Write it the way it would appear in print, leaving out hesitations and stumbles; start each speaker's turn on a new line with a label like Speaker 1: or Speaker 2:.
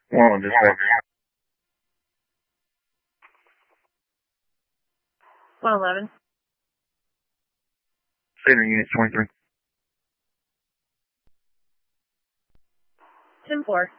Speaker 1: One, just one.
Speaker 2: 111.
Speaker 1: Center unit 23.
Speaker 2: 10-4.